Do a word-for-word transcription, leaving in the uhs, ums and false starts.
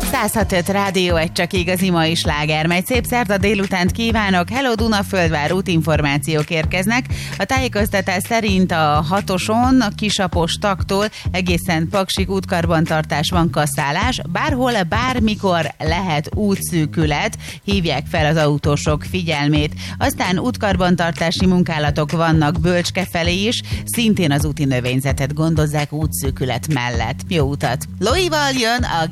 száz hat öt Rádió, egy csak igazi mai sláger megy. Szép szerda délutánt kívánok. Hello Dunaföldvár, útinformációk érkeznek. A tájékoztatás szerint a hatoson, a Kisapos taktól egészen Paksig útkarbantartás van, kasszálás. Bárhol, bármikor lehet útszűkület. Hívják fel az autósok figyelmét. Aztán útkarbantartási munkálatok vannak Bölcske felé is. Szintén az úti növényzetet gondozzák útszűkület mellett. Jó utat! Loival jön a